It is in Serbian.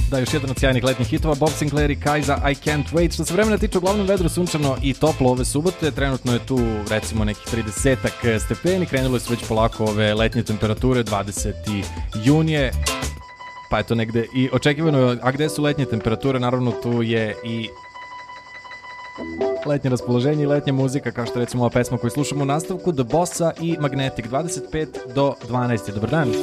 Da, još jedan od sjajnih letnjih hitova, Bob Sinclair i Kaiza, I Can't Wait. Što se vremena tiče, uglavnom vedro, sunčano i toplo ove subote. Trenutno je tu recimo nekih 30 stepeni. Krenule su već polako ove letnje temperature, 20. jun je. Pa je to negde i očekivano. A gde su letnje temperature? Naravno tu je i letnje raspoloženje i letnja muzika, kao što recimo ova pesma koju slušamo u nastavku, The Bossa i Magnetic, 25 do 12. Dobar dan.